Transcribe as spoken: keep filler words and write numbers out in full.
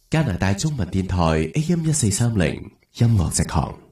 加拿大中文電台 A M 一四三零音樂直航。